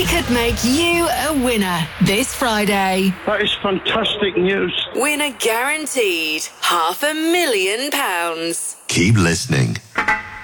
We could make you a winner this Friday. That is fantastic news. Winner guaranteed. £500,000. Keep listening.